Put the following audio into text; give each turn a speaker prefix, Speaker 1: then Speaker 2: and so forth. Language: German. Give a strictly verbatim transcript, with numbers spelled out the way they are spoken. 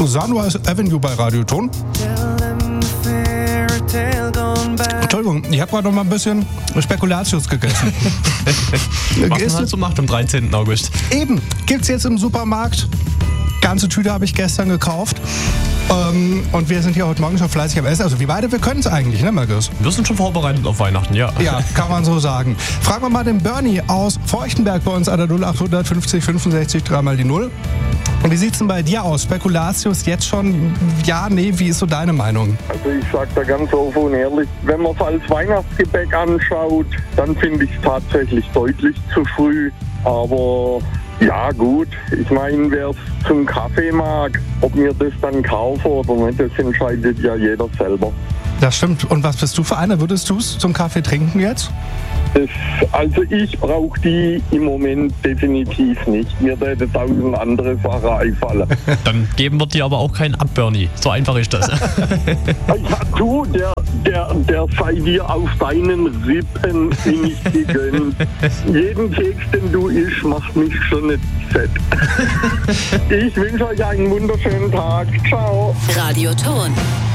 Speaker 1: Sunrise Avenue bei Radioton. Entschuldigung, ich habe gerade noch mal ein bisschen Spekulatius gegessen.
Speaker 2: Was man halt so macht am dreizehnten August.
Speaker 1: Eben, gibt's jetzt im Supermarkt. Ganze Tüte habe ich gestern gekauft. Ähm, und wir sind hier heute Morgen schon fleißig am Essen. Also wir beide, wir können es eigentlich, ne, Markus?
Speaker 2: Wir sind schon vorbereitet auf Weihnachten, ja.
Speaker 1: Ja, kann man so sagen. Fragen wir mal den Bernie aus Feuchtenberg bei uns an der null acht fünfzig fünfundsechzig dreimal die null. Wie sieht's denn bei dir aus? Spekulatius jetzt schon? Ja, nee, wie ist so deine Meinung?
Speaker 3: Also ich sag da ganz offen und ehrlich, wenn man es als Weihnachtsgebäck anschaut, dann finde ich es tatsächlich deutlich zu früh. Aber ja gut, ich meine, wer es zum Kaffee mag, ob mir das dann kaufe oder nicht, das entscheidet ja jeder selber.
Speaker 1: Das stimmt. Und was bist du für einer? Würdest du es zum Kaffee trinken jetzt?
Speaker 3: Das, also ich brauche die im Moment definitiv nicht. Mir täte tausend andere Sachen einfallen.
Speaker 2: Dann geben wir dir aber auch keinen ab, Bernie. So einfach ist das.
Speaker 3: Ja, du, der, der, der sei dir auf deinen Rippen nicht gegönnt. Jeden Keks, den du isst, macht mich schon nicht fett. Ich wünsche euch einen wunderschönen Tag. Ciao.
Speaker 4: Radioton.